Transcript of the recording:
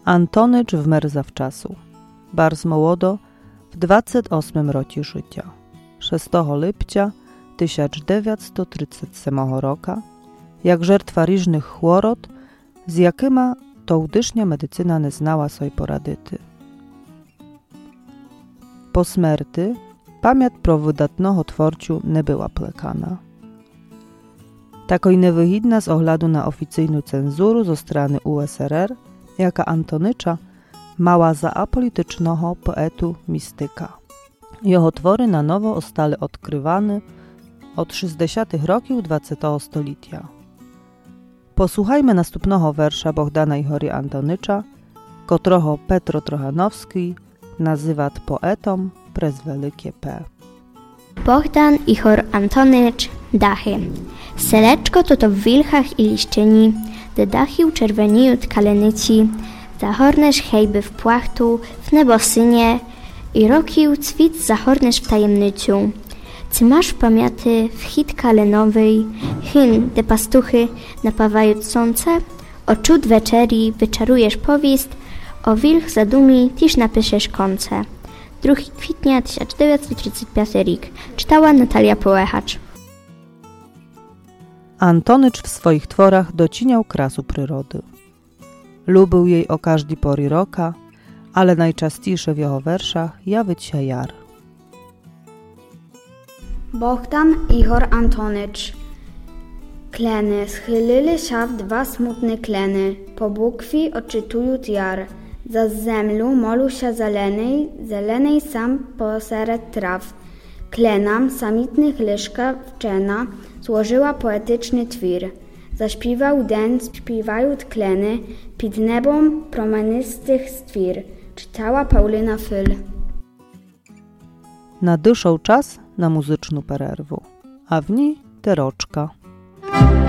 Antonycz wmer zawczasu. Bardzo młodo, w 28 roku życia. 6 lipcia 1937 roku, jak żertwa różnych chłorot, z jakyma tołdysznia medycyna nie znała swej poradyty. Po śmierci pamięć pro wydatnego tworciu nie była plekana. Takoj niewygidna z oglądu na oficyjną cenzurę ze strony USRR, jaka Antonycza mała za apolitycznego poetu mistyka. Jeho twory na nowo ostale odkrywane od 60. roków XX stulecia. Posłuchajmy następnego wersza Bohdana Ihory Antonycza, kotroho Petro Trochanowski nazywa poetą prez wielkie P. Bohdan Ihor Antonycz Dachy. Seleczko to w wilchach i liszczyni, de dachy uczerweniły kalenici, zahornesz hejby w płachtu, w nebosynie i rokił cwit zahornesz w tajemnyciu. Czy masz w pamięty w hit kalenowej, hyn de pastuchy napawają słońce, o czud wieczeri wyczarujesz powieść, o wilch zadumi tiż napiszesz konce. 2 kwietnia 1935 rok. Czytała Natalia Połechacz. Antonycz w swoich tworach dociniał krasu przyrody. Lubił jej o każdej pory roka, ale najczęściejsze w jego werszach jawić się jar. Bohdan Ihor Antonycz. Kleny schylili się w 2 smutne kleny, po bukwi odczytują jar. Za zemlu molu się zelenej sam poseret traw. Klenam samitnych liszka wczena złożyła poetyczny twir. Zaśpiewał den, śpiewają kleny, pod nebą promienistych stwir. Czytała Paulina Fyl. Nadeszł czas na muzyczną pererwę, a w niej teroczka.